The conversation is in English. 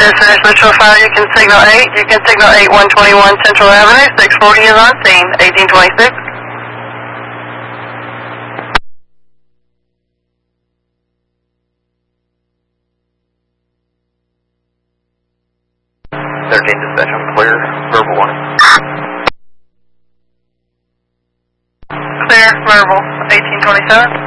Dispatch Metro Fire, you can signal 8. You can signal 8121 Central Avenue. 640 is on scene. 1826. Dispatch, I'm clear. Verbal 1. Clear, verbal. 1827.